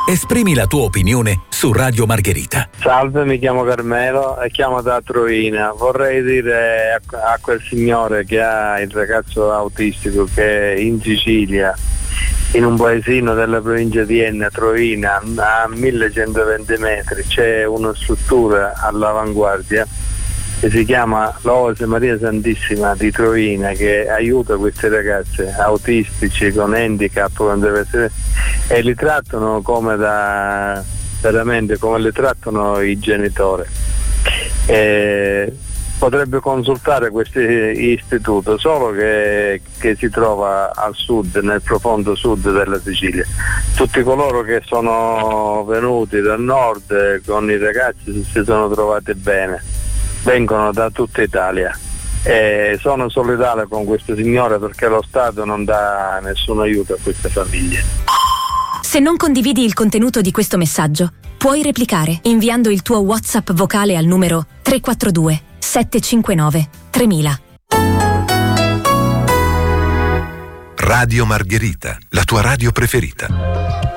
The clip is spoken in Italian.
Esprimi la tua opinione su Radio Margherita. Salve, mi chiamo Carmelo e chiamo da Troina. Vorrei dire a quel signore che ha il ragazzo autistico che in Sicilia, in un paesino della provincia di Enna, Troina, a 1120 metri, c'è una struttura all'avanguardia che si chiama l'Ose Maria Santissima di Troina, che aiuta questi ragazzi autistici con handicap, e li trattano veramente come li trattano i genitori. Potrebbe consultare questo istituto, solo che si trova al sud, nel profondo sud della Sicilia. Tutti coloro che sono venuti dal nord con i ragazzi si sono trovati bene, vengono da tutta Italia. Sono solidale con questo signore perché lo Stato non dà nessun aiuto a queste famiglie. Se non condividi il contenuto di questo messaggio, puoi replicare inviando il tuo WhatsApp vocale al numero 342 759 3000. Radio Margherita, la tua radio preferita.